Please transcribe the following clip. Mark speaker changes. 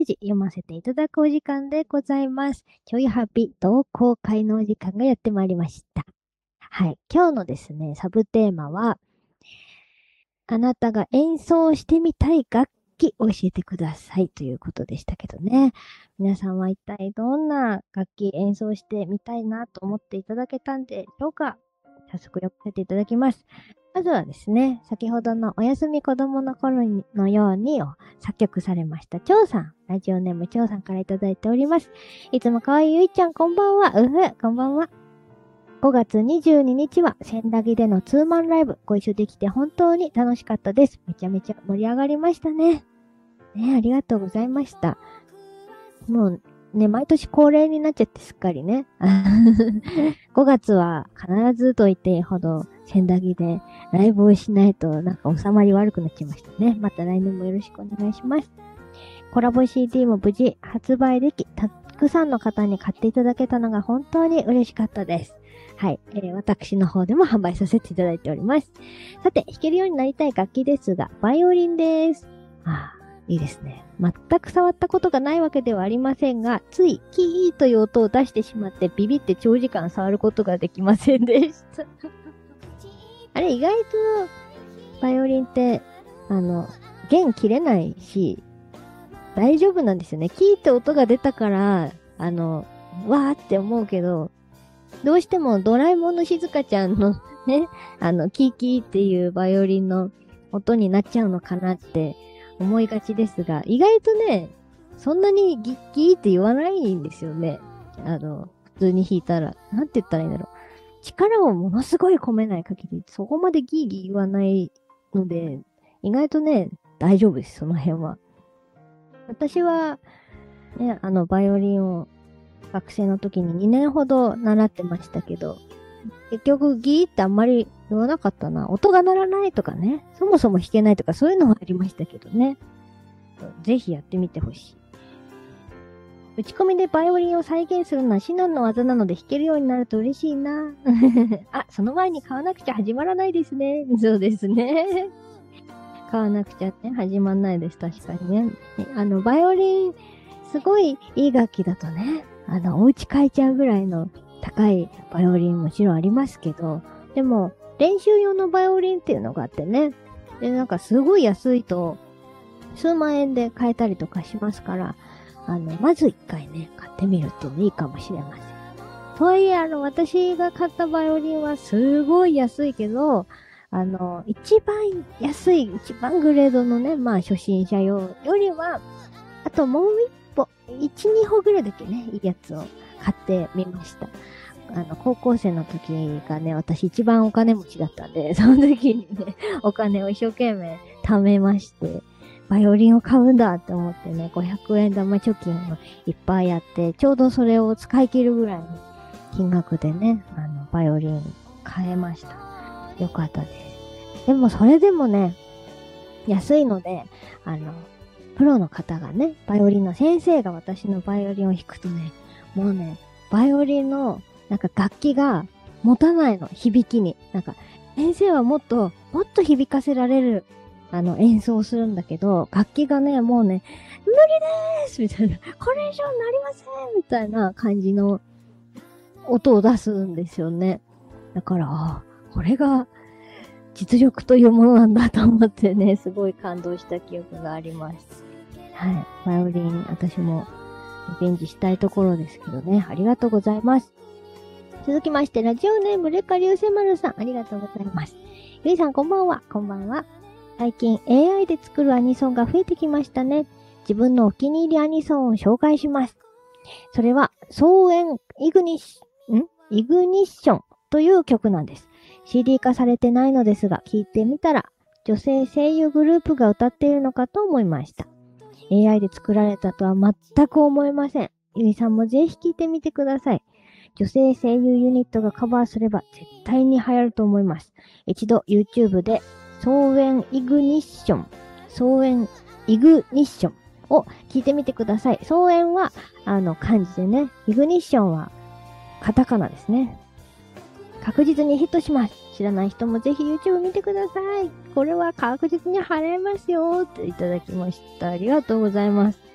Speaker 1: ージ読ませていただくお時間でございます。ちょいハピ同好会のお時間がやってまいりました。はい。今日のですね、サブテーマは、あなたが演奏してみたい楽器教えてくださいということでしたけどね。皆さんは一体どんな楽器演奏してみたいなと思っていただけたんでしょうか？早速読ませていただきます。まずはですね、先ほどのおやすみ子供の頃のようにを作曲されました張さん、ラジオネーム張さんからいただいております。いつもかわいいゆいちゃんこんばんは。こんばんは。5月22日は千駄木でのツーマンライブご一緒できて本当に楽しかったです。めちゃめちゃ盛り上がりましたね。ね、ありがとうございました。もうね、毎年恒例になっちゃってすっかりね。5月は必ずと言っていいほど千駄木でライブをしないとなんか収まり悪くなっちゃいましたね。また来年もよろしくお願いします。コラボ CD も無事発売でき、たくさんの方に買っていただけたのが本当に嬉しかったです。はい、私の方でも販売させていただいております。さて、弾けるようになりたい楽器ですが、バイオリンです。いいですね。全く触ったことがないわけではありませんが、ついキーという音を出してしまってビビって長時間触ることができませんでした。あれ、意外とバイオリンって、弦切れないし、大丈夫なんですよね。キーって音が出たから、わーって思うけど、どうしてもドラえもんのしずかちゃんのね、キーキーっていうバイオリンの音になっちゃうのかなって思いがちですが、意外とね、そんなにギッギーって言わないんですよね。普通に弾いたら。なんて言ったらいいんだろう。力をものすごい込めない限り、そこまでギーギー言わないので、意外とね、大丈夫です、その辺は。私は、ね、バイオリンを学生の時に2年ほど習ってましたけど、結局ギーってあんまり言わなかったな。音が鳴らないとかね、そもそも弾けないとかそういうのはありましたけどね。ぜひやってみてほしい。打ち込みでバイオリンを再現するのは至難の技なので弾けるようになると嬉しいな。その前に買わなくちゃ始まらないですね。そうですね。買わなくちゃね、始まんないです。確かにね。バイオリン、すごいいい楽器だとね、お家買えちゃうぐらいの高いバイオリンもちろんありますけど、でも、練習用のバイオリンっていうのがあってね、で、なんかすごい安いと、数万円で買えたりとかしますから、まず一回ね、買ってみるっていうのいいかもしれません。とはいえ、私が買ったバイオリンはすごい安いけど、一番安い、一番グレードのね、まあ初心者用よりは、あともう一歩、一、二歩ぐらいだけね、いいやつを買ってみました。高校生の時がね、私一番お金持ちだったんで、その時にね、お金を一生懸命貯めまして、バイオリンを買うんだって思ってね、500円玉貯金をいっぱいやって、ちょうどそれを使い切るぐらいの金額でね、バイオリン買えました。よかったです。でもそれでもね、安いので、プロの方がね、バイオリンの先生が私のバイオリンを弾くとね、もうね、バイオリンのなんか楽器が持たないの、響きに。なんか、先生はもっと響かせられる、演奏をするんだけど、楽器がね、もうね、無理でーすみたいな、これ以上なりませんみたいな感じの音を出すんですよね。だから、これが実力というものなんだと思ってね、すごい感動した記憶があります。はい。バイオリン、私もリベンジしたいところですけどね。ありがとうございます。続きまして、ラジオネーム、レカリュウセマルさん、ありがとうございます。ゆいさん、こんばんは。こんばんは。最近 AI で作るアニソンが増えてきましたね。自分のお気に入りアニソンを紹介します。それは、草原イグニッションという曲なんです。CD 化されてないのですが、聞いてみたら、女性声優グループが歌っているのかと思いました。AI で作られたとは全く思えません。ゆいさんもぜひ聞いてみてください。女性声優ユニットがカバーすれば絶対に流行ると思います。一度 YouTube で草原イグニッションを聞いてみてください。草原は漢字でね、イグニッションはカタカナですね。確実にヒットします。知らない人もぜひ YouTube 見てください。これは確実に払えますよっていただきました。ありがとうございます。